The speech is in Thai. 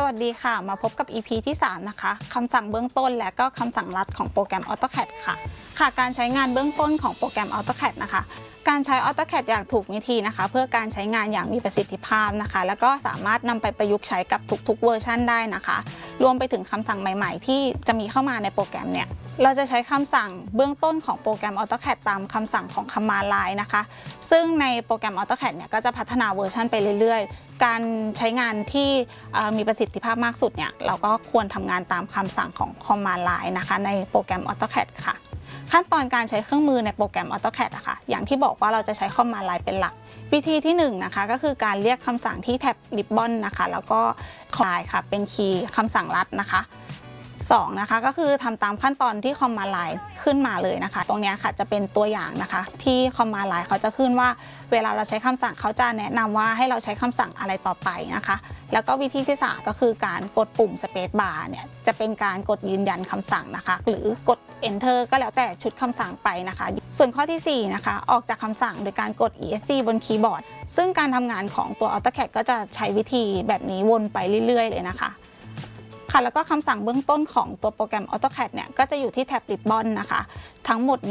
สวัสดีค่ะมาพบกับ EP ที่3นะคะคำสั่งเบื้องต้นและก็คำสั่งลัดของโปรแกรม AutoCAD ค่ะการใช้งานเบื้องต้นของโปรแกรม AutoCAD นะคะการใช้ AutoCAD อย่างถูกวิธีนะคะเพื่อการใช้งานอย่างมีประสิทธิภาพนะคะแล้วก็สามารถนำไปประยุกต์ใช้กับทุกๆเวอร์ชันได้นะคะรวมไปถึงคำสั่งใหม่ๆที่จะมีเข้ามาในโปรแกรมเนี่ยเราจะใช้คำสั่งเบื้องต้นของโปรแกรม AutoCAD ตามคำสั่งของ Command Line นะคะซึ่งในโปรแกรม AutoCAD เนี่ยก็จะพัฒนาเวอร์ชันไปเรื่อยๆการใช้งานที่มีประสิทธิภาพมากสุดเนี่ยเราก็ควรทำงานตามคำสั่งของ Command Line นะคะในโปรแกรม AutoCAD ค่ะขั้นตอนการใช้เครื่องมือในโปรแกรม AutoCAD อะค่ะอย่างที่บอกว่าเราจะใช้ Command Line เป็นหลักวิธีที่1นะคะก็คือการเรียกคำสั่งที่แท็บ Ribbon นะคะแล้วก็คลายค่ะเป็นคีย์คำสั่งลัดนะคะ2นะคะก็คือทำตามขั้นตอนที่ Command Line ขึ้นมาเลยนะคะตรงนี้ค่ะจะเป็นตัวอย่างนะคะที่ Command Line เขาจะขึ้นว่าเวลาเราใช้คำสั่งเขาจะแนะนำว่าให้เราใช้คำสั่งอะไรต่อไปนะคะแล้วก็วิธีที่3ก็คือการกดปุ่ม Space Bar เนี่ยจะเป็นการกดยืนยันคำสั่งนะคะหรือกด Enter ก็แล้วแต่ชุดคำสั่งไปนะคะส่วนข้อที่4นะคะออกจากคำสั่งโดยการกด ESC บนคีย์บอร์ดซึ่งการทำงานของตัว AutoCAD ก็จะใช้วิธีแบบนี้วนไปเรื่อยๆเลยนะคะแล้วก็คำสั่งเบื้องต้นของตัวโปรแกรม AutoCAD เนี่ยก็จะอยู่ที่แท็บ Ribbon นะคะทั้งหมด